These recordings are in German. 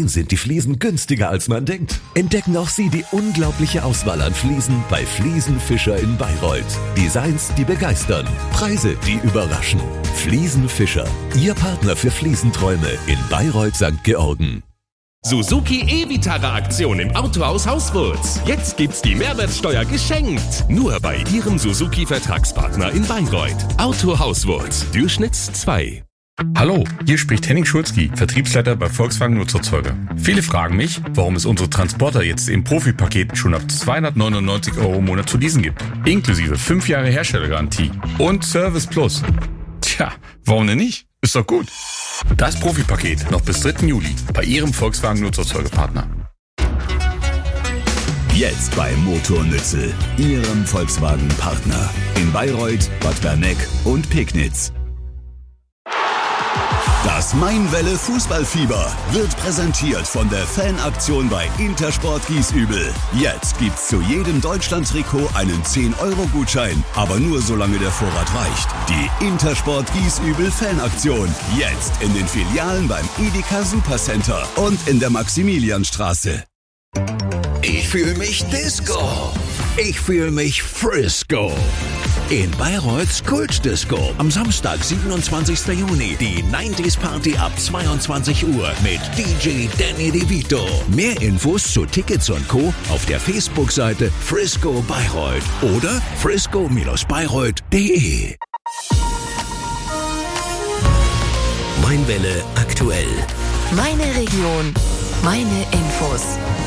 Außerdem sind die Fliesen günstiger, als man denkt. Entdecken auch Sie die unglaubliche Auswahl an Fliesen bei Fliesenfischer in Bayreuth. Designs, die begeistern. Preise, die überraschen. Fliesenfischer, Ihr Partner für Fliesenträume in Bayreuth St. Georgen. Suzuki E-Vitara-Aktion im Autohaus Hauswurz. Jetzt gibt's die Mehrwertsteuer geschenkt. Nur bei Ihrem Suzuki-Vertragspartner in Bayreuth. Autohaus Wurz, Durchschnitts 2. Hallo, hier spricht Henning Schulzki, Vertriebsleiter bei Volkswagen Nutzerzeuger. Viele fragen mich, warum es unsere Transporter jetzt im Profi-Paket schon ab 299 € im Monat zu leasen gibt. Inklusive 5 Jahre Herstellergarantie und Service Plus. Tja, warum denn nicht? Ist doch gut. Das Profi-Paket noch bis 3. Juli bei Ihrem Volkswagen Nutzerzeugerpartner. Jetzt bei Motornützel, Ihrem Volkswagen-Partner. In Bayreuth, Bad Berneck und Pegnitz. Das Mainwelle Fußballfieber wird präsentiert von der Fanaktion bei Intersport Giesübel. Jetzt gibt's zu jedem Deutschland-Trikot einen 10-Euro-Gutschein, aber nur solange der Vorrat reicht. Die Intersport Giesübel Fanaktion. Jetzt in den Filialen beim Edeka Supercenter und in der Maximilianstraße. Ich fühle mich Disco. Ich fühle mich Frisco. In Bayreuths Kultdisco am Samstag, 27. Juni, die 90s Party ab 22 Uhr mit DJ Danny DeVito. Mehr Infos zu Tickets und Co. auf der Facebook-Seite Frisco Bayreuth oder frisco-bayreuth.de. Mainwelle aktuell. Meine Region, meine Infos.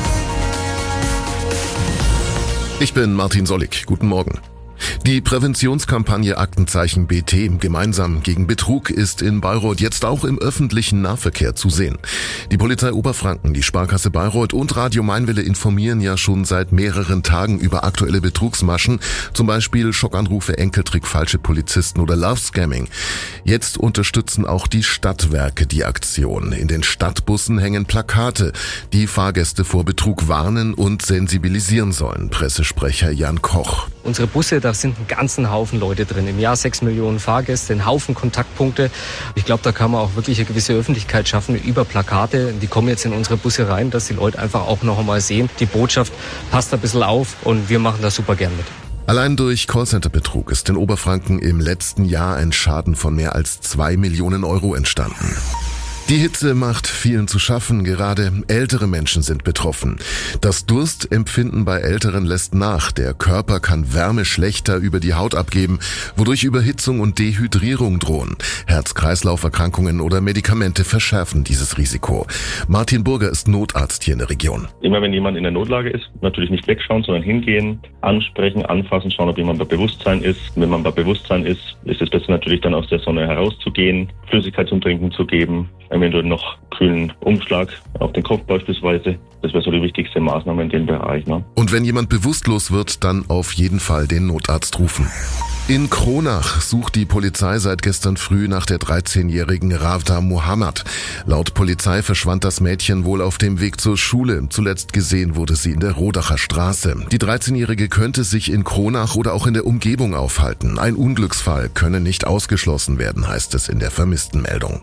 Ich bin Martin Sollig. Guten Morgen. Die Präventionskampagne Aktenzeichen BT gemeinsam gegen Betrug ist in Bayreuth jetzt auch im öffentlichen Nahverkehr zu sehen. Die Polizei Oberfranken, die Sparkasse Bayreuth und Radio Mainwelle informieren ja schon seit mehreren Tagen über aktuelle Betrugsmaschen, zum Beispiel Schockanrufe, Enkeltrick, falsche Polizisten oder Love-Scamming. Jetzt unterstützen auch die Stadtwerke die Aktion. In den Stadtbussen hängen Plakate, die Fahrgäste vor Betrug warnen und sensibilisieren sollen. Pressesprecher Jan Koch. Unsere Busse, da sind einen ganzen Haufen Leute drin. Im Jahr 6 Millionen Fahrgäste, einen Haufen Kontaktpunkte. Ich glaube, da kann man auch wirklich eine gewisse Öffentlichkeit schaffen über Plakate. Die kommen jetzt in unsere Busse rein, dass die Leute einfach auch noch einmal sehen. Die Botschaft passt ein bisschen auf und wir machen das super gern mit. Allein durch Callcenter-Betrug ist in Oberfranken im letzten Jahr ein Schaden von mehr als 2 Millionen € entstanden. Die Hitze macht vielen zu schaffen, gerade ältere Menschen sind betroffen. Das Durstempfinden bei Älteren lässt nach. Der Körper kann Wärme schlechter über die Haut abgeben, wodurch Überhitzung und Dehydrierung drohen. Herz-Kreislauf-Erkrankungen oder Medikamente verschärfen dieses Risiko. Martin Burger ist Notarzt hier in der Region. Immer wenn jemand in der Notlage ist, natürlich nicht wegschauen, sondern hingehen, ansprechen, anfassen, schauen, ob jemand bei Bewusstsein ist. Wenn man bei Bewusstsein ist, ist es besser natürlich dann aus der Sonne herauszugehen, Flüssigkeit zum Trinken zu geben, eventuell noch kühlen Umschlag auf den Kopf beispielsweise. Das wäre so die wichtigste Maßnahme in dem Bereich. Ne? Und wenn jemand bewusstlos wird, dann auf jeden Fall den Notarzt rufen. In Kronach sucht die Polizei seit gestern früh nach der 13-jährigen Ravda Mohammed. Laut Polizei verschwand das Mädchen wohl auf dem Weg zur Schule. Zuletzt gesehen wurde sie in der Rodacher Straße. Die 13-jährige könnte sich in Kronach oder auch in der Umgebung aufhalten. Ein Unglücksfall könne nicht ausgeschlossen werden, heißt es in der Vermisstenmeldung.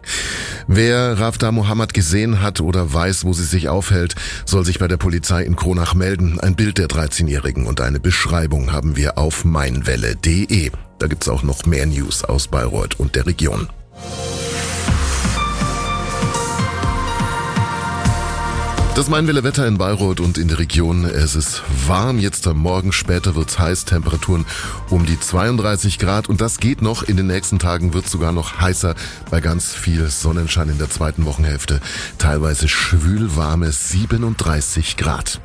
Wer Ravda Mohammed gesehen hat oder weiß, wo sie sich aufhält, soll sich bei der Polizei in Kronach melden. Ein Bild der 13-jährigen und eine Beschreibung haben wir auf mainwelle.de. Da gibt's auch noch mehr News aus Bayreuth und der Region. Das Mainwelle Wetter in Bayreuth und in der Region. Es ist warm jetzt am Morgen, später wird's heiß, Temperaturen um die 32 Grad und das geht noch. In den nächsten Tagen wird's sogar noch heißer bei ganz viel Sonnenschein in der zweiten Wochenhälfte. Teilweise schwülwarme 37 Grad.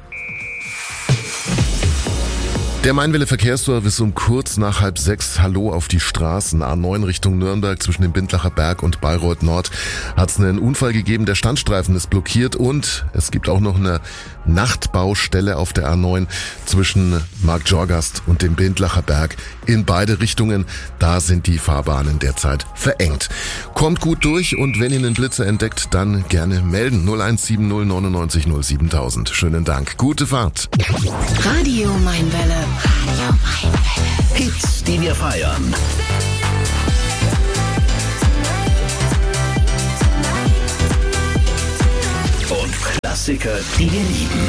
Der Mainwelle Verkehrsservice um kurz nach 5:30. Hallo auf die Straßen. A9 Richtung Nürnberg zwischen dem Bindlacher Berg und Bayreuth Nord hat es einen Unfall gegeben. Der Standstreifen ist blockiert und es gibt auch noch eine Nachtbaustelle auf der A9 zwischen Marktjorgast und dem Bindlacher Berg in beide Richtungen. Da sind die Fahrbahnen derzeit verengt. Kommt gut durch und wenn ihr einen Blitzer entdeckt, dann gerne melden. 0170 99 07000. Schönen Dank. Gute Fahrt. Radio Mainwelle. Radio Mainwelle. Hits, die wir feiern. Und Klassiker, die wir lieben.